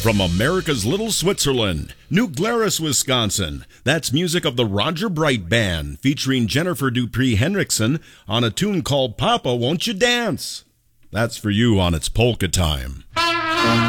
From America's Little Switzerland, New Glarus, Wisconsin, that's music of the Roger Bright Band, featuring Jennifer Dupree Henriksen on a tune called Papa, Won't You Dance? That's for you on It's Polka Time.